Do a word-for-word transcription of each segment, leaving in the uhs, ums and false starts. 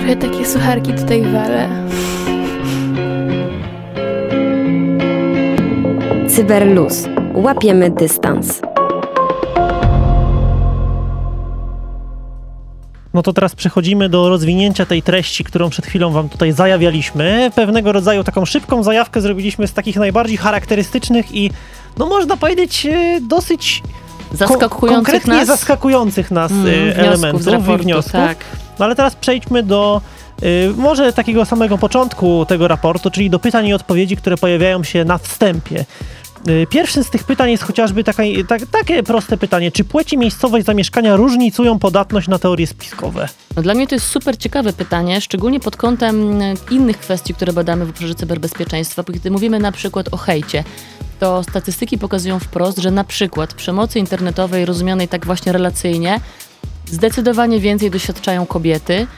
Trochę takie sucharki tutaj walę. Cyberluz. Łapiemy dystans. No to teraz przechodzimy do rozwinięcia tej treści, którą przed chwilą wam tutaj zajawialiśmy. Pewnego rodzaju taką szybką zajawkę zrobiliśmy z takich najbardziej charakterystycznych i, no można powiedzieć, dosyć zaskakujących ko- konkretnie nas. zaskakujących nas mm, elementów z raportu, i wniosków. Tak. No ale teraz przejdźmy do y, może takiego samego początku tego raportu, czyli do pytań i odpowiedzi, które pojawiają się na wstępie. Pierwszym z tych pytań jest chociażby taka, tak, takie proste pytanie. Czy płeć i miejscowość zamieszkania różnicują podatność na teorie spiskowe? No dla mnie to jest super ciekawe pytanie, szczególnie pod kątem innych kwestii, które badamy w obszarze cyberbezpieczeństwa. Bo gdy mówimy na przykład o hejcie, to statystyki pokazują wprost, że na przykład przemocy internetowej rozumianej tak właśnie relacyjnie zdecydowanie więcej doświadczają kobiety.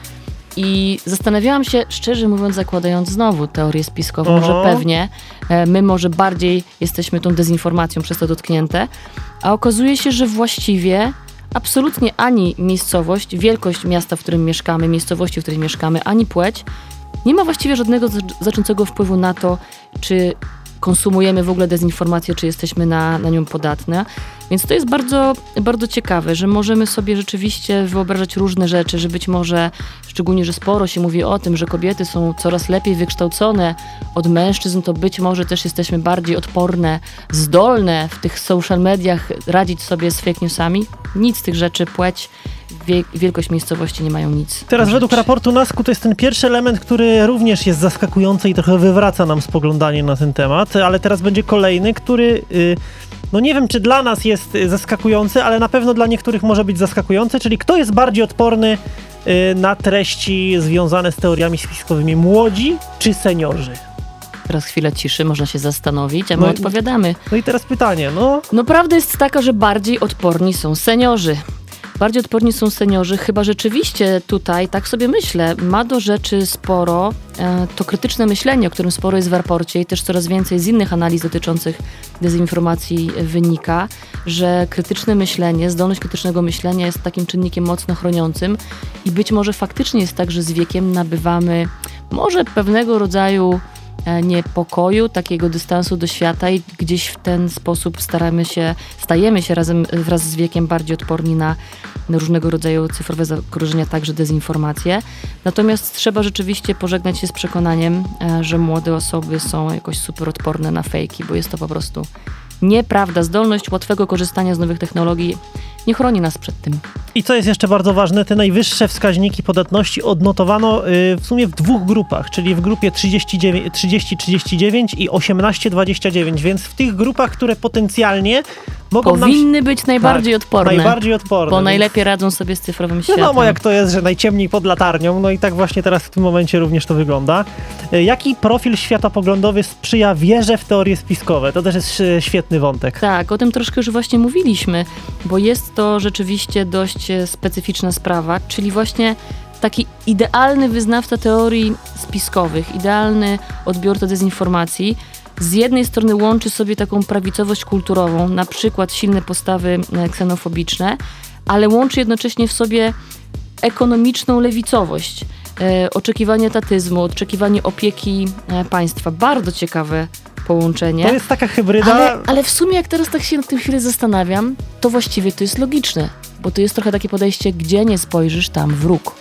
I zastanawiałam się, szczerze mówiąc, zakładając znowu teorię spiskową, Oho. że pewnie e, my może bardziej jesteśmy tą dezinformacją przez to dotknięte, a okazuje się, że właściwie absolutnie ani miejscowość, wielkość miasta, w którym mieszkamy, miejscowości, w której mieszkamy, ani płeć nie ma właściwie żadnego znaczącego wpływu na to, czy konsumujemy w ogóle dezinformację, czy jesteśmy na, na nią podatne. Więc to jest bardzo, bardzo ciekawe, że możemy sobie rzeczywiście wyobrażać różne rzeczy, że być może, szczególnie, że sporo się mówi o tym, że kobiety są coraz lepiej wykształcone od mężczyzn, to być może też jesteśmy bardziej odporne, zdolne w tych social mediach radzić sobie z fake newsami. Nic z tych rzeczy, płeć, wie, wielkość miejscowości nie mają nic. Teraz według raportu NASK-u to jest ten pierwszy element, który również jest zaskakujący i trochę wywraca nam spoglądanie na ten temat, ale teraz będzie kolejny, który... Yy, no nie wiem, czy dla nas jest zaskakujący, ale na pewno dla niektórych może być zaskakujący, czyli kto jest bardziej odporny y, na treści związane z teoriami spiskowymi, młodzi czy seniorzy? Teraz chwilę ciszy, można się zastanowić, a my No i- odpowiadamy. No i teraz pytanie, no... No prawda jest taka, że bardziej odporni są seniorzy. Bardziej odporni są seniorzy, chyba rzeczywiście tutaj, tak sobie myślę, ma do rzeczy sporo e, to krytyczne myślenie, o którym sporo jest w raporcie i też coraz więcej z innych analiz dotyczących dezinformacji wynika, że krytyczne myślenie, zdolność krytycznego myślenia jest takim czynnikiem mocno chroniącym i być może faktycznie jest tak, że z wiekiem nabywamy może pewnego rodzaju niepokoju, takiego dystansu do świata i gdzieś w ten sposób staramy się, stajemy się razem wraz z wiekiem bardziej odporni na, na różnego rodzaju cyfrowe zagrożenia, także dezinformacje. Natomiast trzeba rzeczywiście pożegnać się z przekonaniem, że młode osoby są jakoś super odporne na fejki, bo jest to po prostu nieprawda. Zdolność łatwego korzystania z nowych technologii nie chroni nas przed tym. I co jest jeszcze bardzo ważne, te najwyższe wskaźniki podatności odnotowano y, w sumie w dwóch grupach, czyli w grupie trzydzieści trzydzieści dziewięć i osiemnaście dwadzieścia dziewięć, więc w tych grupach, które potencjalnie mogą Powinny nam... być najbardziej tak, odporne. Najbardziej odporne. Bo więc... najlepiej radzą sobie z cyfrowym światem. Wiadomo jak to jest, że najciemniej pod latarnią, no i tak właśnie teraz w tym momencie również to wygląda. Y, Jaki profil światopoglądowy sprzyja wierze w teorie spiskowe? To też jest y, świetny wątek. Tak, o tym troszkę już właśnie mówiliśmy, bo jest to rzeczywiście dość specyficzna sprawa, czyli właśnie taki idealny wyznawca teorii spiskowych, idealny odbiorca dezinformacji. Z jednej strony łączy sobie taką prawicowość kulturową, na przykład silne postawy ksenofobiczne, ale łączy jednocześnie w sobie ekonomiczną lewicowość, e, oczekiwanie etatyzmu, oczekiwanie opieki e, państwa. Bardzo ciekawe połączenie. To jest taka hybryda... Ale, ale w sumie jak teraz tak się na tym chwilę zastanawiam, to właściwie to jest logiczne, bo to jest trochę takie podejście, gdzie nie spojrzysz, tam wróg.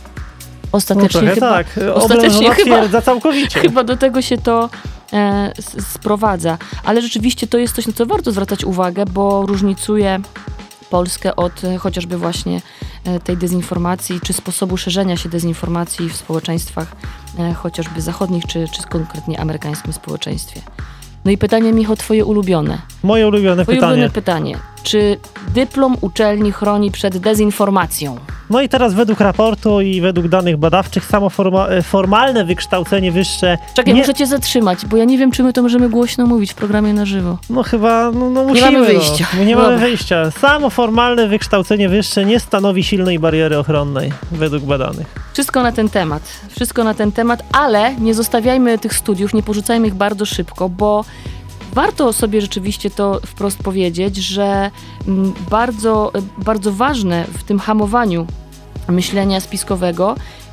Ostatecznie no chyba, tak, ostatecznie chyba, twierdza całkowicie. chyba do tego się to e, s- sprowadza. Ale rzeczywiście to jest coś, na co warto zwracać uwagę, bo różnicuje Polskę od e, chociażby właśnie e, tej dezinformacji, czy sposobu szerzenia się dezinformacji w społeczeństwach e, chociażby zachodnich, czy, czy konkretnie amerykańskim społeczeństwie. No i pytanie, Michał, twoje ulubione. Moje ulubione Twoje pytanie. ulubione pytanie. Czy dyplom uczelni chroni przed dezinformacją? No i teraz według raportu i według danych badawczych samo forma- formalne wykształcenie wyższe... Czekaj, nie... muszę cię zatrzymać, bo ja nie wiem, czy my to możemy głośno mówić w programie na żywo. No chyba, no, no musimy. Nie mamy wyjścia. No. Nie mamy Dobra. wyjścia. Samo formalne wykształcenie wyższe nie stanowi silnej bariery ochronnej według badanych. Wszystko na ten temat. Wszystko na ten temat, ale nie zostawiajmy tych studiów, nie porzucajmy ich bardzo szybko, bo warto sobie rzeczywiście to wprost powiedzieć, że mm, bardzo, bardzo ważne w tym hamowaniu myślenia spiskowego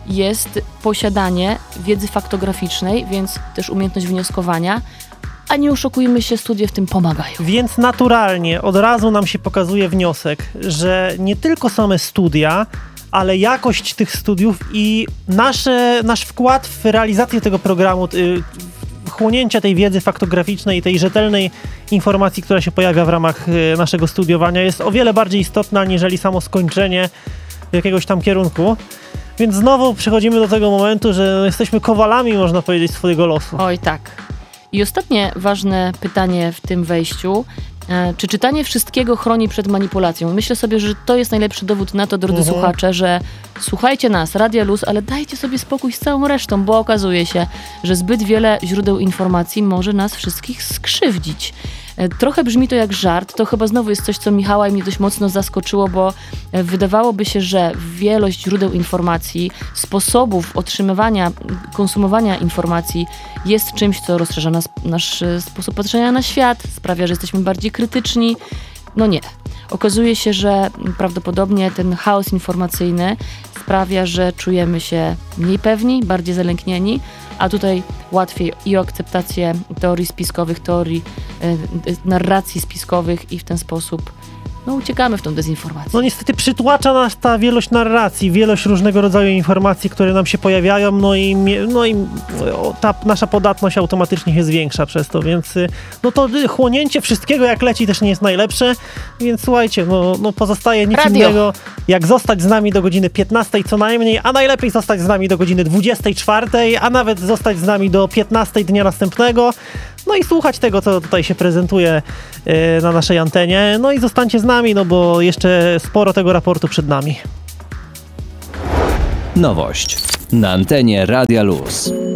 jest posiadanie wiedzy faktograficznej, więc też umiejętność wnioskowania, a nie oszukujmy się, studia w tym pomagają. Więc naturalnie od razu nam się pokazuje wniosek, że nie tylko same studia, ale jakość tych studiów i nasze, nasz wkład w realizację tego programu, y, chłonięcia tej wiedzy faktograficznej i tej rzetelnej informacji, która się pojawia w ramach y, naszego studiowania, jest o wiele bardziej istotna aniżeli samo skończenie jakiegoś tam kierunku. Więc znowu przechodzimy do tego momentu, że jesteśmy kowalami, można powiedzieć, swojego losu. Oj tak. I ostatnie ważne pytanie w tym wejściu. E, czy czytanie wszystkiego chroni przed manipulacją? Myślę sobie, że to jest najlepszy dowód na to, drodzy mhm. słuchacze, że słuchajcie nas, Radia Luz, ale dajcie sobie spokój z całą resztą, bo okazuje się, że zbyt wiele źródeł informacji może nas wszystkich skrzywdzić. E, trochę brzmi to jak żart, to chyba znowu jest coś, co Michała i mnie dość mocno zaskoczyło, bo e, wydawałoby się, że wielość źródeł informacji, sposobów otrzymywania, konsumowania informacji jest czymś, co rozszerza nas, nasz sposób patrzenia na świat, sprawia, że jesteśmy bardziej krytyczni. No nie. Okazuje się, że prawdopodobnie ten chaos informacyjny sprawia, że czujemy się mniej pewni, bardziej zalęknieni, a tutaj łatwiej i o akceptację teorii spiskowych, teorii y, narracji spiskowych i w ten sposób no, uciekamy w tą dezinformację. No niestety przytłacza nas ta wielość narracji, wielość różnego rodzaju informacji, które nam się pojawiają, no i, no i ta nasza podatność automatycznie jest większa przez to, więc no to chłonięcie wszystkiego jak leci też nie jest najlepsze, więc słuchajcie, no, no pozostaje nic Radio. innego jak zostać z nami do godziny piętnastej co najmniej, a najlepiej zostać z nami do godziny dwudziestej czwartej, a nawet zostać z nami do piętnastej dnia następnego. No i słuchać tego, co tutaj się prezentuje yy, na naszej antenie. No i zostańcie z nami, no bo jeszcze sporo tego raportu przed nami. Nowość na antenie Radia Luz.